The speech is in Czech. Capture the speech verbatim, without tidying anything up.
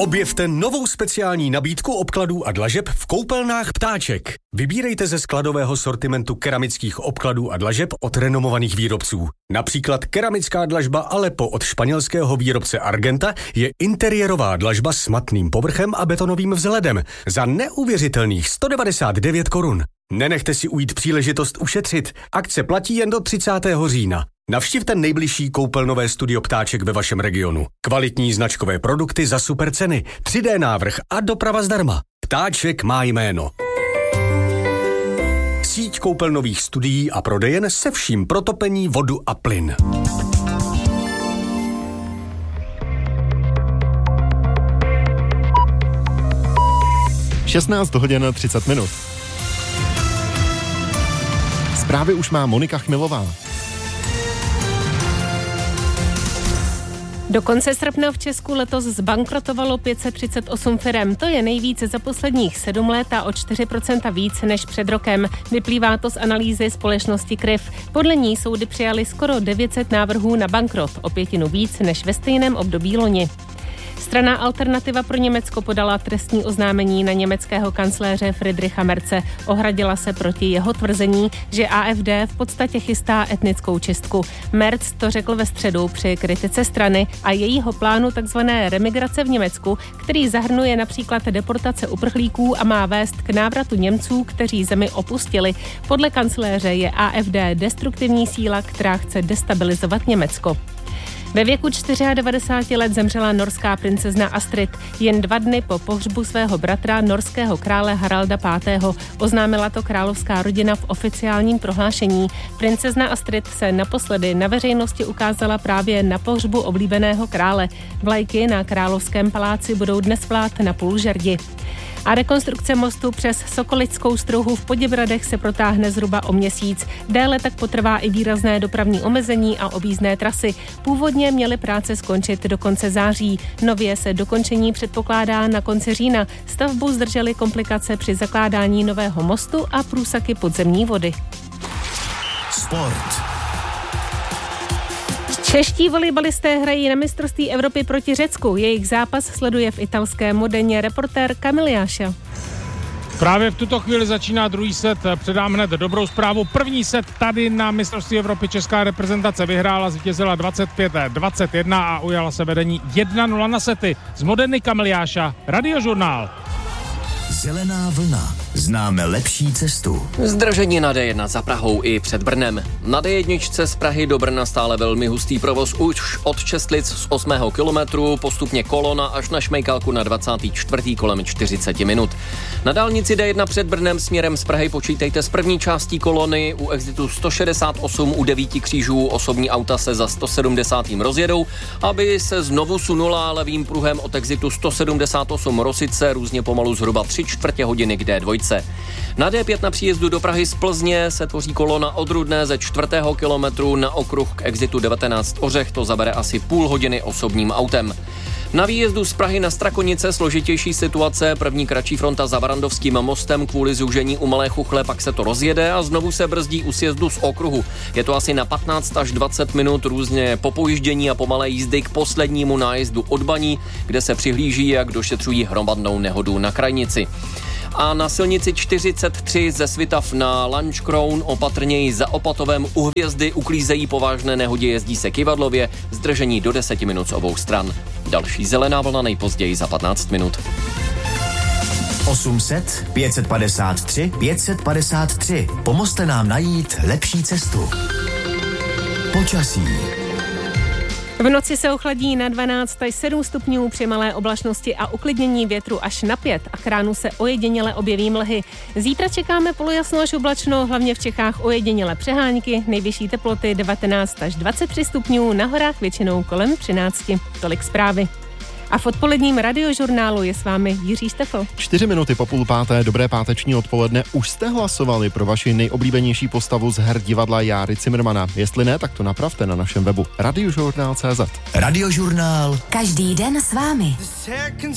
Objevte novou speciální nabídku obkladů a dlažeb v koupelnách Ptáček. Vybírejte ze skladového sortimentu keramických obkladů a dlažeb od renomovaných výrobců. Například keramická dlažba Aleppo od španělského výrobce Argenta je interiérová dlažba s matným povrchem a betonovým vzhledem za neuvěřitelných sto devadesát devět korun. Nenechte si ujít příležitost ušetřit. Akce platí jen do třicátého října. Navštivte nejbližší koupelnové studio Ptáček ve vašem regionu. Kvalitní značkové produkty za super ceny, tři dé návrh a doprava zdarma. Ptáček má jméno. Síť koupelnových studií a prodejen se vším pro topení, vodu a plyn. šestnáct hodin třicet minut. Zprávy už má Monika Chmilová. Do konce srpna v Česku letos zbankrotovalo pět set třicet osm firem. To je nejvíce za posledních sedm let a o čtyři procenta víc než před rokem. Vyplývá to z analýzy společnosti Kryv. Podle ní soudy přijaly skoro devět set návrhů na bankrot, o pětinu víc než ve stejném období loni. Strana Alternativa pro Německo podala trestní oznámení na německého kancléře Friedricha Merze. Ohradila se proti jeho tvrzení, že A F D v podstatě chystá etnickou čistku. Merz to řekl ve středu při kritice strany a jejího plánu takzvané remigrace v Německu, který zahrnuje například deportace uprchlíků a má vést k návratu Němců, kteří zemi opustili. Podle kancléře je A F D destruktivní síla, která chce destabilizovat Německo. Ve věku devadesát čtyři let zemřela norská princezna Astrid. Jen dva dny po pohřbu svého bratra, norského krále Haralda pátého. Oznámila to královská rodina v oficiálním prohlášení. Princezna Astrid se naposledy na veřejnosti ukázala právě na pohřbu oblíbeného krále. Vlajky na královském paláci budou dnes vlát na půl žerdi. A rekonstrukce mostu přes Sokolickou Strouhu v Poděbradech se protáhne zhruba o měsíc. Déle tak potrvá i výrazné dopravní omezení a objízdné trasy. Původně měly práce skončit do konce září. Nově se dokončení předpokládá na konci října. Stavbu zdržely komplikace při zakládání nového mostu a průsaky podzemní vody. Sport. Čeští volejbalisté hrají na mistrovství Evropy proti Řecku. Jejich zápas sleduje v italském Modeně reportér Kamil Jáša. Právě v tuto chvíli začíná druhý set. Předám hned dobrou zprávu. První set tady na mistrovství Evropy česká reprezentace vyhrála, zvítězila dvacet pět dvacet jedna a ujala se vedení jedna nula na sety. Z Modeny Kamil Jáša, Radiožurnál. Zelená vlna. Známe lepší cestu. Zdržení na dé jedna za Prahou i před Brnem. Na dé jedna z Prahy do Brna stále velmi hustý provoz už od Čestlic z osmého kilometru, postupně kolona až na Šmejkalku na dvacátý čtvrtý kolem čtyřicet minut. Na dálnici dé jedna před Brnem směrem z Prahy počítejte s první částí kolony, u exitu sto šedesát osm u devíti křížů osobní auta se za sto sedmdesát rozjedou, aby se znovu sunula levým pruhem od exitu sto sedmdesát osm Rosice různě pomalu zhruba tři čtvrtě hodiny k dé dva. Na dé pět na příjezdu do Prahy z Plzně se tvoří kolona od Rudné ze čtvrtého kilometru na okruh k exitu devatenáct Ořech, to zabere asi půl hodiny osobním autem. Na výjezdu z Prahy na Strakonice složitější situace, první kratší fronta za Varandovským mostem kvůli zúžení u Malé Chuchle, pak se to rozjede a znovu se brzdí u sjezdu z okruhu. Je to asi na patnáct až dvacet minut různě po pojíždění a pomalé jízdy k poslednímu nájezdu od Baní, kde se přihlíží, jak došetřují hromadnou nehodu na krajnici. A na silnici čtyřicet tři ze Svitav na Lančkroun opatrněji za Opatovem u Hvězdy uklízejí po vážné nehodě, jezdí se kyvadlově, zdržení do deseti minut z obou stran. Další zelená vlna nejpozději za patnáct minut. osm set pět set padesát tři pět set padesát tři. Pomozte nám najít lepší cestu. Počasí. V noci se ochladí na dvanáct až sedm stupňů při malé oblačnosti a uklidnění větru až na pět a k ránu se ojediněle objeví mlhy. Zítra čekáme polojasno až oblačno, hlavně v Čechách ojediněle přehánky, nejvyšší teploty devatenáct až dvacet tři stupňů, na horách většinou kolem třináct. Tolik zprávy. A v odpoledním Radiožurnálu je s vámi Jiří Štefl. Čtyři minuty po půl páté, dobré páteční odpoledne. Už jste hlasovali pro vaši nejoblíbenější postavu z her divadla Járy Cimrmana. Jestli ne, tak to napravte na našem webu radiožurnál tečka cé zet. Radiožurnál. Každý den s vámi.